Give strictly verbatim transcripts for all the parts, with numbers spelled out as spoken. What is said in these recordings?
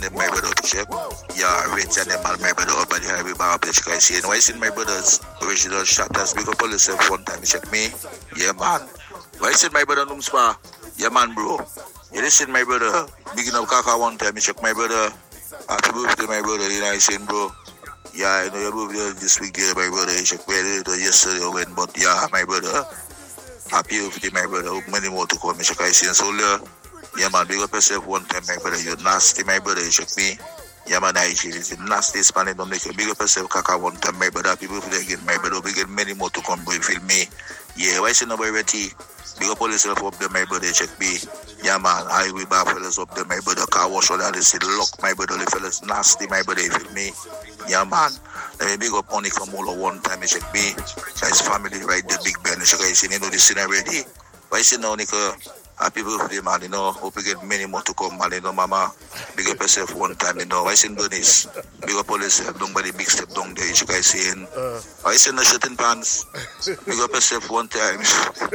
them, my brother, to check. Yeah, Rich and them, and my brother, up by the highway bar, up check I see. And why is my brother's original shatters? Big up all yourself one time, check me. Yeah, man. Why is my brother, Numspa? Yeah, man, bro. You listen, my brother. Big enough Kaka one time, check my brother. Happy birthday, my brother, you know I saying, bro. Yeah, I know your birthday this week, there, my brother. You check where it was yesterday, when, but yeah, my brother. Happy birthday, my brother. Hope many more to come, check I see. So, yeah, man, big up yourself one time, my brother. You're nasty, my brother, you check me. Yeah, man, I feel it's nasty Spanish. Don't make you big up yourself, Kaka one time, my brother. Happy birthday again, my brother. We get many more to come, boy, feel me. Yeah, why is it nobody ready? Big up all yourself up there, my brother, check me. Yeah, man, highway bar fellas up there, my brother. Car wash all that, they say lock, my brother. The fellas nasty, my brother, you feel me? Yeah, man. Let me big up Oni Kamola one time, you check me. That's family right there, Big Ben. You check I see, you know, this scene already. Why is it now, Nika? Happy birthday, man, you know. Hope you get many more to come, man, you know, mama. Big up yourself one time, you know. Why is it doing this? Big up all yourself, don't body big step down there, you check I see. Uh, Why is it no shit in pants? Big up yourself one time.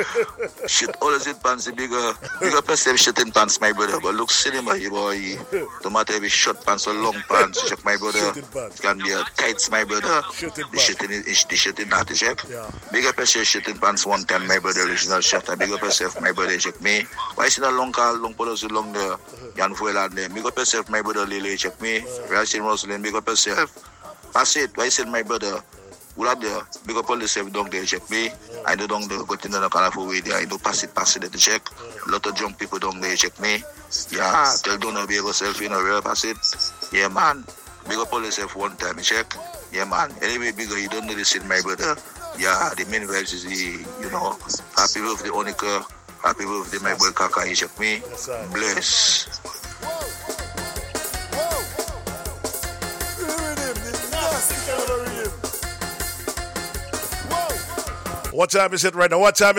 Shit, always in pants, big up. Big up yourself, shit in pants, my brother. But look, cinema, you boy. No matter if it's short pants or long pants, check my brother. It can be a tights, my brother. The shit in the shit in that, check. Yeah. Big up yourself, shit in pants one time, my brother. Original shot. Big up yourself, my brother, check me. Why is it a long car, long polo, so long there? Yan Fuelan there. Big up yourself, my brother, Lily, check me. Racing Roslyn, big up yourself. Pass it. Why is it, my brother? Who are there? Big up all yourself, down there, check me. I do down there, got in the kind of way there. I do pass it, pass it, to check. A lot of junk people down there, check me. Yeah, tell don't know, be yourself, you know, real pass it. Yeah, man. Big up all yourself one time, check. Yeah, man. Anyway, bigger, you don't know this in my brother. Yeah, the main vibes is the, you know, happy birthday, Onika. Happy birthday, my boy Kaka, you check me. Bless. What time is it right now? What time is